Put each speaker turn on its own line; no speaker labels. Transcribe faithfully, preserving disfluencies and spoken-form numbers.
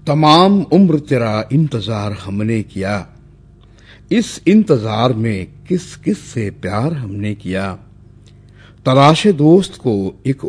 तमाम उम्र तेरा इंतजार हमने किया, इस इंतजार में किस किस से प्यार हमने किया। तलाशे दोस्त को एक